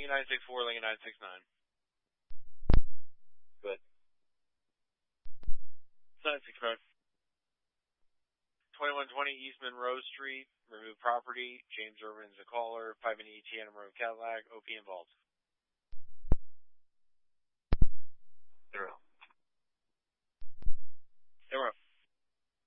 Lincoln 964, Lincoln 969. Good. 965. 2120 East Monroe Street, remove property. James Irvin's a caller. 5 ET Monroe Cadillac. OP involved.